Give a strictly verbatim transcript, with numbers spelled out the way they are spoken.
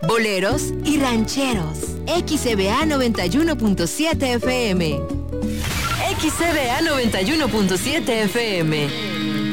boleros y rancheros. X C B A noventa y uno punto siete F M. X C B A noventa y uno punto siete F M.